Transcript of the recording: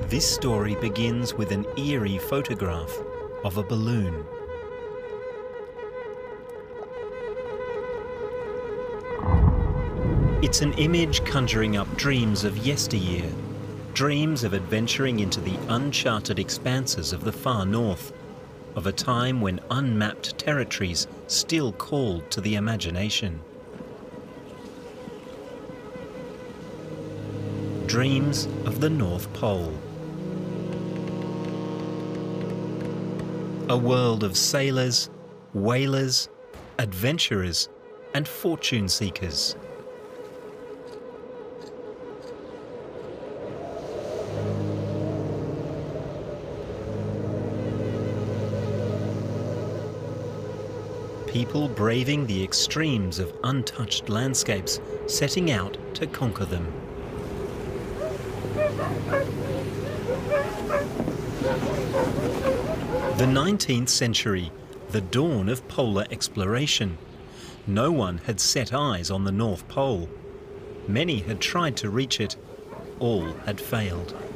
This story begins with an eerie photograph of a balloon. It's an image conjuring up dreams of yesteryear, dreams of adventuring into the uncharted expanses of the far north, of a time when unmapped territories still called to the imagination. Dreams of the North Pole. A world of sailors, whalers, adventurers, and fortune seekers. People braving the extremes of untouched landscapes, setting out to conquer them. The 19th century, the dawn of polar exploration. No one had set eyes on the North Pole. Many had tried to reach it. All had failed.